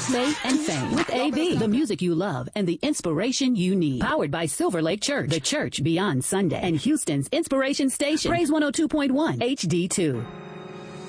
Faith and Fame with AB. The music you love and the inspiration you need. Powered by Silver Lake Church, the church beyond Sunday, and Houston's inspiration station. Praise 102.1 HD2.